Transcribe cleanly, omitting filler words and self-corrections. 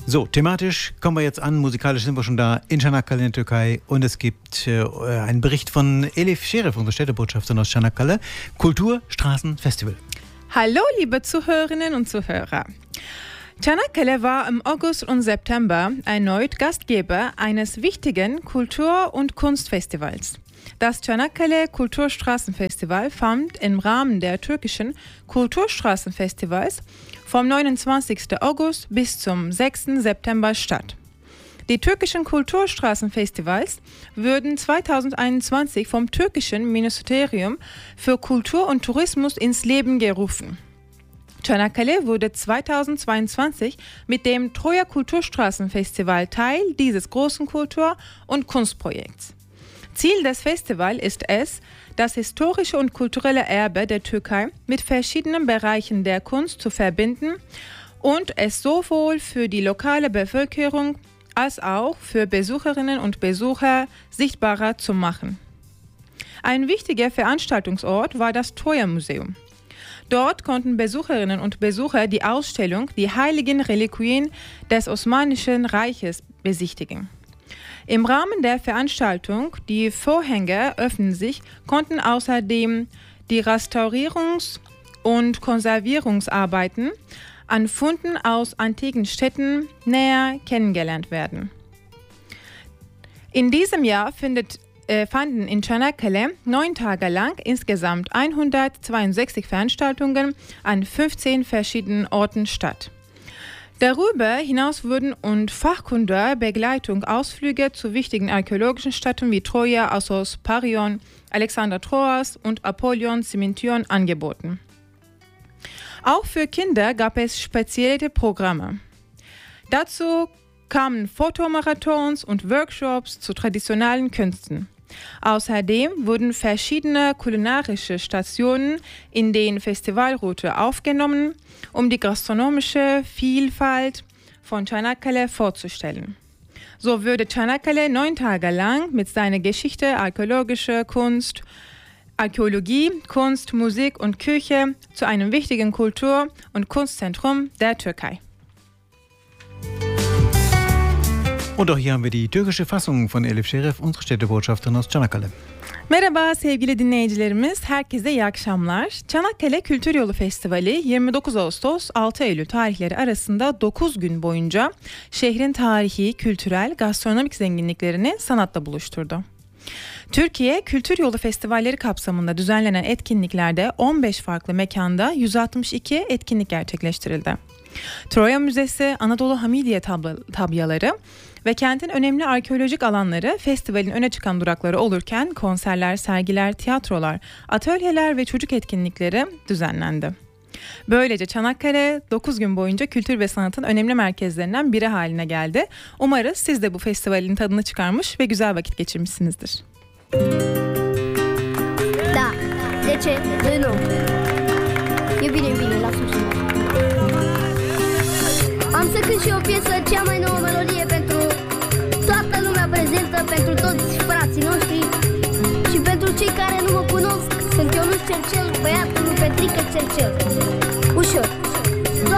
So, thematisch kommen wir jetzt an, musikalisch sind wir schon da in Çanakkale in der Türkei und es gibt einen Bericht von Elif Şerif, unsere Städtebotschafterin aus Çanakkale, Kulturstraßenfestival. Hallo liebe Zuhörerinnen und Zuhörer. Çanakkale war im August und September erneut Gastgeber eines wichtigen Kultur- und Kunstfestivals. Das Çanakkale Kulturstraßenfestival fand im Rahmen der türkischen Kulturstraßenfestivals vom 29. August bis zum 6. September statt. Die türkischen Kulturstraßenfestivals würden 2021 vom türkischen Ministerium für Kultur und Tourismus ins Leben gerufen. Çanakkale wurde 2022 mit dem Troja Kulturstraßenfestival Teil dieses großen Kultur- und Kunstprojekts. Ziel des Festivals ist es, das historische und kulturelle Erbe der Türkei mit verschiedenen Bereichen der Kunst zu verbinden und es sowohl für die lokale Bevölkerung als auch für Besucherinnen und Besucher sichtbarer zu machen. Ein wichtiger Veranstaltungsort war das Troja-Museum. Dort konnten Besucherinnen und Besucher die Ausstellung Die heiligen Reliquien des Osmanischen Reiches besichtigen. Im Rahmen der Veranstaltung, die Vorhänge öffnen sich, konnten außerdem die Restaurierungs- und Konservierungsarbeiten an Funden aus antiken Städten näher kennengelernt werden. In diesem Jahr fanden in Çanakkale 9 Tage lang insgesamt 162 Veranstaltungen an 15 verschiedenen Orten statt. Darüber hinaus wurden und Fachkunde, Begleitung, Ausflüge zu wichtigen archäologischen Stätten wie Troja, Assos, Parion, Alexander Troas und Apollon Zimintion angeboten. Auch für Kinder gab es spezielle Programme. Dazu kamen Fotomarathons und Workshops zu traditionellen Künsten. Außerdem wurden verschiedene kulinarische Stationen in den Festivalroute aufgenommen, um die gastronomische Vielfalt von Çanakkale vorzustellen. So würde Çanakkale 9 Tage lang mit seiner Geschichte, Archäologie, Kunst, Musik und Küche zu einem wichtigen Kultur- und Kunstzentrum der Türkei. Und auch hier haben wir die türkische Fassung von Elif Şerif, unsere Städtebotschafterin aus Çanakkale. Merhaba sevgili dinleyicilerimiz, herkese iyi akşamlar. Çanakkale Kültür Yolu Festivali 29 Ağustos 6 Eylül tarihleri arasında 9 gün boyunca şehrin tarihi, kültürel, gastronomik zenginliklerini sanatla buluşturdu. Türkiye Kültür Yolu Festivalleri kapsamında düzenlenen etkinliklerde 15 farklı mekanda 162 etkinlik gerçekleştirildi. Troya Müzesi, Anadolu Hamidiye tabyaları ve kentin önemli arkeolojik alanları festivalin öne çıkan durakları olurken konserler, sergiler, tiyatrolar, atölyeler ve çocuk etkinlikleri düzenlendi. Böylece Çanakkale 9 gün boyunca kültür ve sanatın önemli merkezlerinden biri haline geldi. Umarız siz de bu festivalin tadını çıkarmış ve güzel vakit geçirmişsinizdir. Da, de ce? De nu. E bine, lasă-mi. Am să cânt și o piesă, cea mai nouă melodie pentru toată lumea prezentă, pentru toți frații noștri și pentru cei care nu mă cunosc. Sunt Ionuț Cercel, băiatul lui Petrică Cercel.